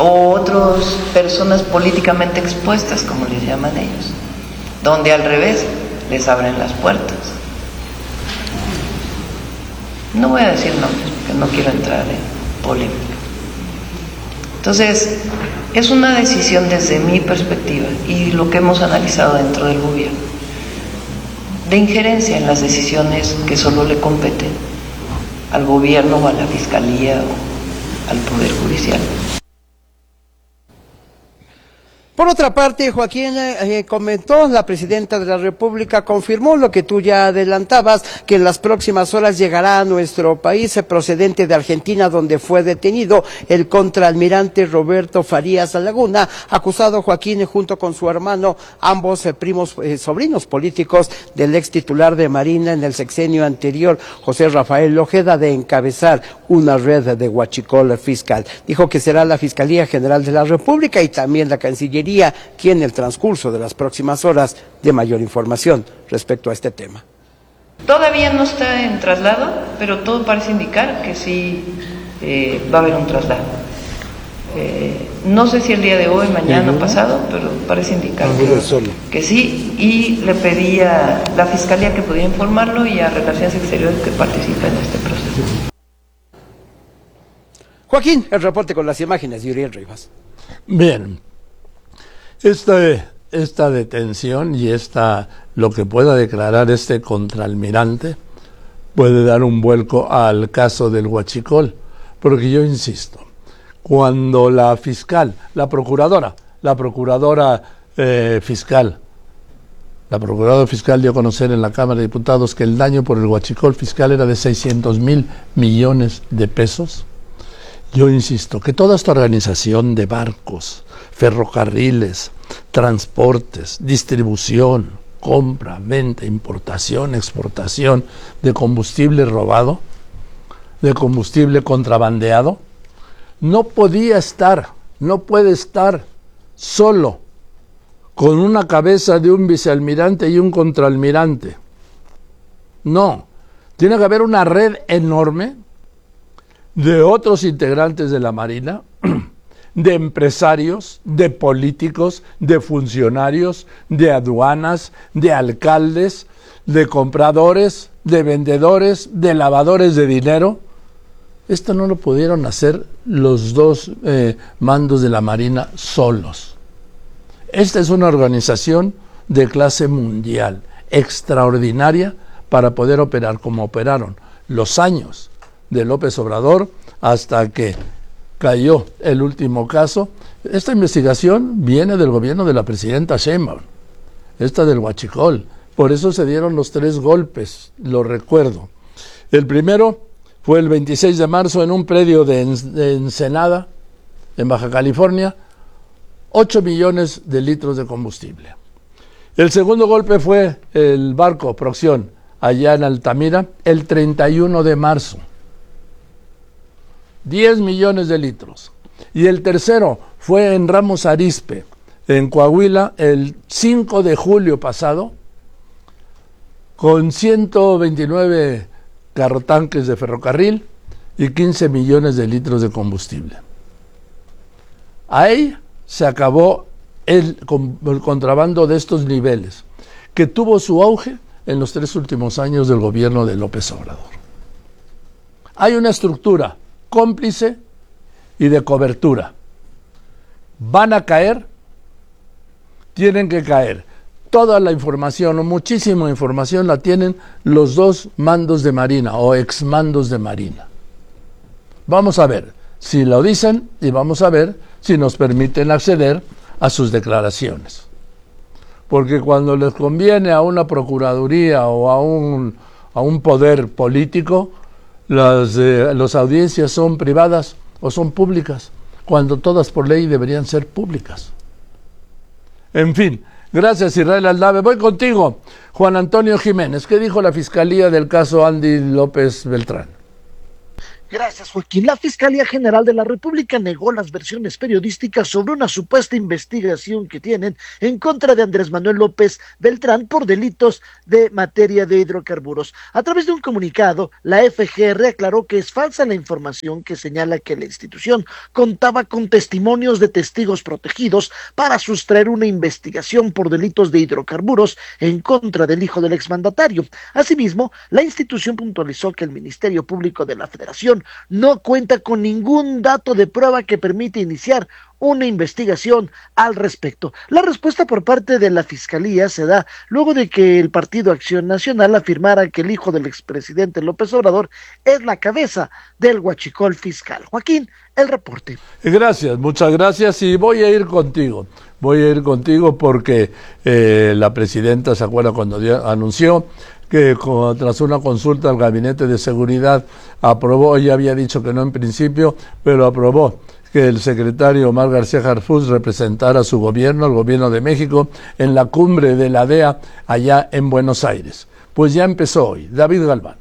o otras personas políticamente expuestas, como les llaman ellos, donde al revés les abren las puertas. No voy a decir nombres porque no quiero entrar en polémica. Entonces, es una decisión desde mi perspectiva y lo que hemos analizado dentro del gobierno, de injerencia en las decisiones que solo le competen al gobierno o a la fiscalía o al poder judicial. Por otra parte, Joaquín comentó, la presidenta de la República confirmó lo que tú ya adelantabas, que en las próximas horas llegará a nuestro país procedente de Argentina, donde fue detenido el contraalmirante Roberto Farías Laguna, acusado, Joaquín, junto con su hermano, ambos sobrinos políticos del ex titular de Marina en el sexenio anterior, José Rafael Ojeda, de encabezar una red de huachicol fiscal. Dijo que será la Fiscalía General de la República y también la Cancillería quien en el transcurso de las próximas horas dé mayor información respecto a este tema. Todavía no está en traslado, pero todo parece indicar que sí va a haber un traslado. No sé si el día de hoy, mañana o pasado, pero parece indicar que sí, y le pedí a la Fiscalía que pudiera informarlo y a Relaciones Exteriores que participe en este proceso. Joaquín, el reporte con las imágenes de Uriel Rivas. Bien. Esta detención y lo que pueda declarar este contraalmirante puede dar un vuelco al caso del huachicol, porque yo insisto, cuando la procuradora fiscal dio a conocer en la Cámara de Diputados que el daño por el huachicol fiscal era de 600,000 millones de pesos, yo insisto que toda esta organización de barcos, ferrocarriles, transportes, distribución, compra, venta, importación, exportación de combustible robado, de combustible contrabandeado, no puede estar solo con una cabeza de un vicealmirante y un contraalmirante. No, tiene que haber una red enorme de otros integrantes de la Marina, de empresarios, de políticos, de funcionarios, de aduanas, de alcaldes, de compradores, de vendedores, de lavadores de dinero. Esto no lo pudieron hacer los dos mandos de la Marina solos. Esta es una organización de clase mundial, extraordinaria para poder operar como operaron los años de López Obrador hasta que cayó el último caso. Esta investigación viene del gobierno de la presidenta Sheinbaum, esta del huachicol. Por eso se dieron los 3 golpes, lo recuerdo. El primero fue el 26 de marzo en un predio de Ensenada, en Baja California, 8 millones de litros de combustible. El segundo golpe fue el barco Proxión, allá en Altamira, el 31 de marzo. 10 millones de litros. Y el tercero fue en Ramos Arizpe, en Coahuila, el 5 de julio pasado, con 129 carrotanques de ferrocarril y 15 millones de litros de combustible. Ahí se acabó el contrabando de estos niveles, que tuvo su auge en los 3 últimos años del gobierno de López Obrador. Hay una estructura cómplice y de cobertura. Van a caer, tienen que caer. Toda la información o muchísima información la tienen los 2 mandos de Marina o exmandos de Marina. Vamos a ver si lo dicen y vamos a ver si nos permiten acceder a sus declaraciones. Porque cuando les conviene a una procuraduría o a un poder político, las audiencias son privadas o son públicas, cuando todas por ley deberían ser públicas. En fin, gracias Israel Aldave. Voy contigo, Juan Antonio Jiménez. ¿Qué dijo la Fiscalía del caso Andy López Beltrán? Gracias, Joaquín. La Fiscalía General de la República negó las versiones periodísticas sobre una supuesta investigación que tienen en contra de Andrés Manuel López Beltrán por delitos de materia de hidrocarburos. A través de un comunicado, la FGR aclaró que es falsa la información que señala que la institución contaba con testimonios de testigos protegidos para sustraer una investigación por delitos de hidrocarburos en contra del hijo del exmandatario. Asimismo, la institución puntualizó que el Ministerio Público de la Federación no cuenta con ningún dato de prueba que permita iniciar una investigación al respecto. La respuesta por parte de la Fiscalía se da luego de que el Partido Acción Nacional afirmara que el hijo del expresidente López Obrador es la cabeza del huachicol fiscal. Joaquín, el reporte. Gracias, muchas gracias, y voy a ir contigo porque la presidenta, ¿se acuerda cuando anunció que tras una consulta al Gabinete de Seguridad aprobó, ella había dicho que no en principio, pero aprobó que el secretario Omar García Harfuch representara a su gobierno, el gobierno de México, en la cumbre de la DEA allá en Buenos Aires? Pues ya empezó hoy. David Galván.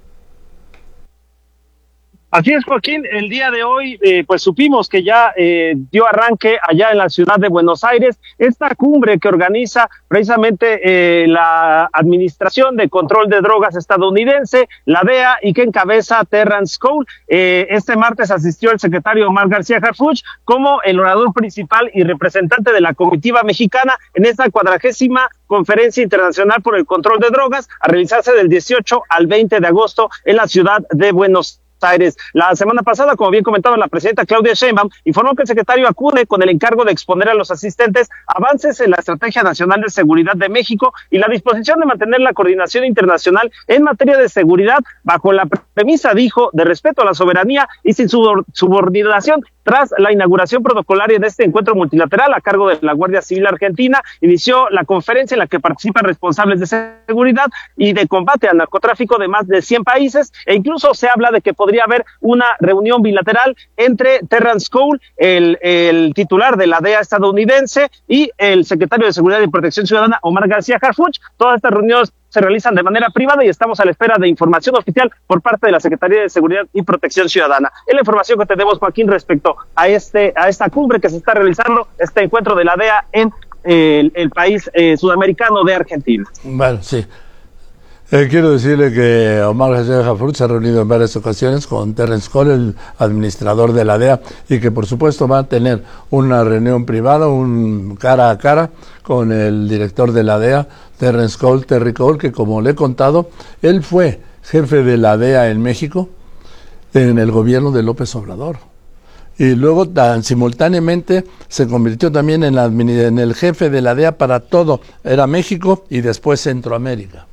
Así es, Joaquín, el día de hoy pues supimos que ya dio arranque allá en la ciudad de Buenos Aires esta cumbre que organiza precisamente la Administración de Control de Drogas estadounidense, la DEA, y que encabeza Terrence Cole. Este martes asistió el secretario Omar García Harfuch como el orador principal y representante de la comitiva mexicana en esta 40ª Conferencia Internacional por el Control de Drogas, a realizarse del 18 al 20 de agosto en la ciudad de Buenos Aires. La semana pasada, como bien comentaba la presidenta Claudia Sheinbaum, informó que el secretario acude con el encargo de exponer a los asistentes avances en la Estrategia Nacional de Seguridad de México y la disposición de mantener la coordinación internacional en materia de seguridad bajo la premisa, dijo, de respeto a la soberanía y sin subordinación. Tras la inauguración protocolaria de este encuentro multilateral a cargo de la Guardia Civil Argentina, inició la conferencia en la que participan responsables de seguridad y de combate al narcotráfico de más de 100 países, e incluso se habla de que podría haber una reunión bilateral entre Terrence Cole, el titular de la DEA estadounidense, y el secretario de Seguridad y Protección Ciudadana, Omar García Harfuch. Todas estas reuniones se realizan de manera privada y estamos a la espera de información oficial por parte de la Secretaría de Seguridad y Protección Ciudadana. Es la información que tenemos, Joaquín, respecto a esta cumbre que se está realizando, este encuentro de la DEA en el país sudamericano de Argentina. Bueno, sí. Quiero decirle que Omar García Harfuch se ha reunido en varias ocasiones con Terrence Cole, el administrador de la DEA, y que por supuesto va a tener una reunión privada, un cara a cara con el director de la DEA, Terrence Cole, Terry Cole, que como le he contado, él fue jefe de la DEA en México en el gobierno de López Obrador. Y luego simultáneamente se convirtió también en el jefe de la DEA para todo, era México y después Centroamérica.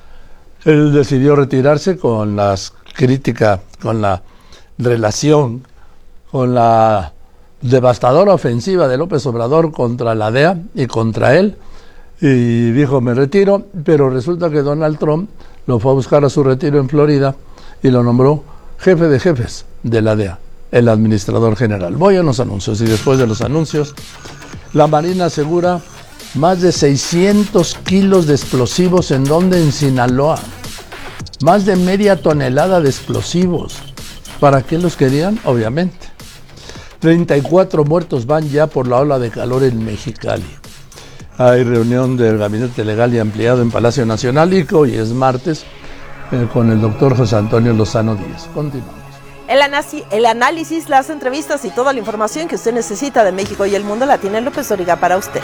Él decidió retirarse con las críticas, con la relación, con la devastadora ofensiva de López Obrador contra la DEA y contra él, y dijo, me retiro, pero resulta que Donald Trump lo fue a buscar a su retiro en Florida y lo nombró jefe de jefes de la DEA, el administrador general. Voy a los anuncios, y después de los anuncios, la Marina asegura más de 600 kilos de explosivos. ¿En dónde? En Sinaloa. Más de media tonelada de explosivos. ¿Para qué los querían? Obviamente. 34 muertos van ya por la ola de calor en Mexicali. Hay reunión del Gabinete Legal y Ampliado en Palacio Nacional, y hoy es martes, con el doctor José Antonio Lozano Díaz. Continuamos. El análisis, las entrevistas y toda la información que usted necesita de México y el mundo la tiene López Dóriga para usted.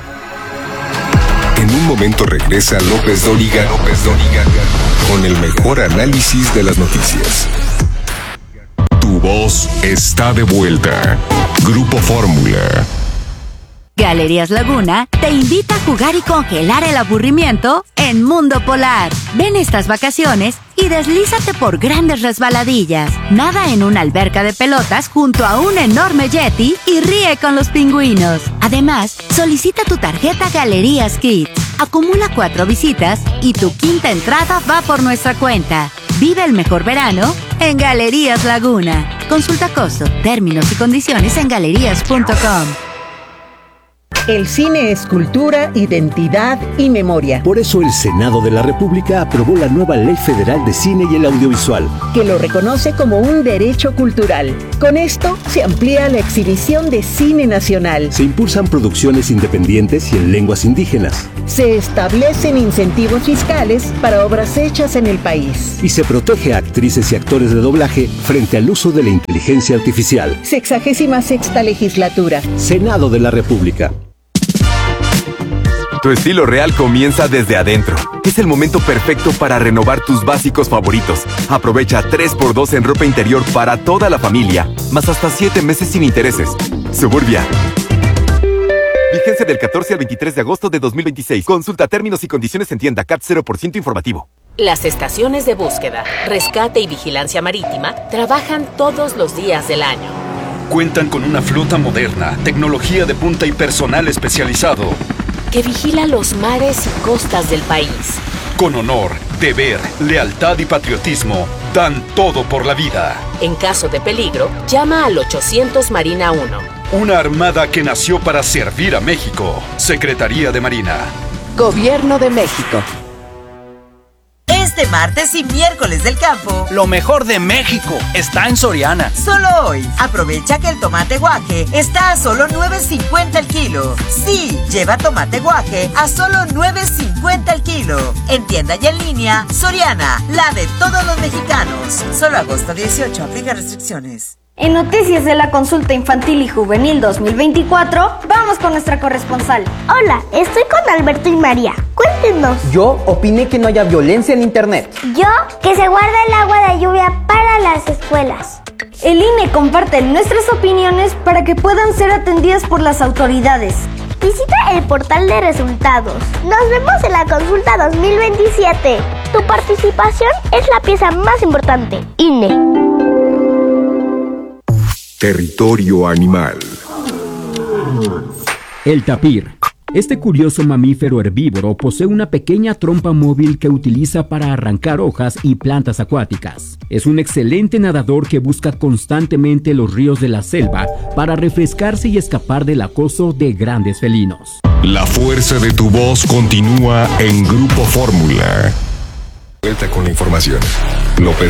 En un momento regresa López Dóriga con el mejor análisis de las noticias. Tu voz está de vuelta. Grupo Fórmula. Galerías Laguna te invita a jugar y congelar el aburrimiento en Mundo Polar. Ven estas vacaciones y deslízate por grandes resbaladillas. Nada en una alberca de pelotas junto a un enorme yeti y ríe con los pingüinos. Además, solicita tu tarjeta Galerías Kids. Acumula 4 visitas y tu quinta entrada va por nuestra cuenta. Vive el mejor verano en Galerías Laguna. Consulta costo, términos y condiciones en galerías.com. El cine es cultura, identidad y memoria. Por eso el Senado de la República aprobó la nueva Ley Federal de Cine y el Audiovisual, que lo reconoce como un derecho cultural. Con esto se amplía la exhibición de cine nacional. Se impulsan producciones independientes y en lenguas indígenas. Se establecen incentivos fiscales para obras hechas en el país. Y se protege a actrices y actores de doblaje frente al uso de la inteligencia artificial. 66ª legislatura. Senado de la República. Tu estilo real comienza desde adentro. Es el momento perfecto para renovar tus básicos favoritos. Aprovecha 3x2 en ropa interior para toda la familia, más hasta 7 meses sin intereses. Suburbia. Vigencia del 14 al 23 de agosto de 2026. Consulta términos y condiciones en tienda. CAT 0% informativo. Las estaciones de búsqueda, rescate y vigilancia marítima trabajan todos los días del año. Cuentan con una flota moderna, tecnología de punta y personal especializado que vigila los mares y costas del país. Con honor, deber, lealtad y patriotismo, dan todo por la vida. En caso de peligro, llama al 800 Marina 1. Una armada que nació para servir a México. Secretaría de Marina. Gobierno de México. Este martes y miércoles del campo, lo mejor de México está en Soriana. Solo hoy, aprovecha que el tomate guaje está a solo $9.50 el kilo. Sí, lleva tomate guaje a solo $9.50 el kilo. En tienda y en línea, Soriana, la de todos los mexicanos. Solo agosto 18, aplica restricciones. En Noticias de la Consulta Infantil y Juvenil 2024, vamos con nuestra corresponsal. Hola, estoy con Alberto y María. Cuéntenos. Yo opiné que no haya violencia en internet. Yo, que se guarde el agua de lluvia para las escuelas. El INE comparte nuestras opiniones para que puedan ser atendidas por las autoridades. Visita el portal de resultados. Nos vemos en la Consulta 2027. Tu participación es la pieza más importante. INE. Territorio animal. El tapir. Este curioso mamífero herbívoro posee una pequeña trompa móvil que utiliza para arrancar hojas y plantas acuáticas. Es un excelente nadador que busca constantemente los ríos de la selva para refrescarse y escapar del acoso de grandes felinos. La fuerza de tu voz continúa en Grupo Fórmula. Vuelta con la información. López